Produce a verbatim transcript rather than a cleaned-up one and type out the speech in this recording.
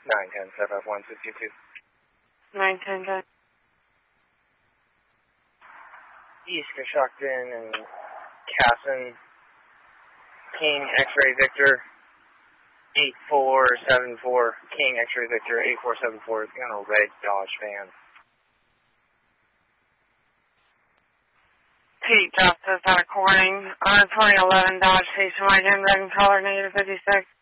nine ten seven five one six two two. nine ten ten. East Coshocton and Casson. King X-Ray Victor. eight four seven four. King X-Ray Victor eight four seven four. Got a red Dodge van. Pete Justice out of Corning. On twenty eleven Dodge Station Wagon, red and color, negative fifty-six.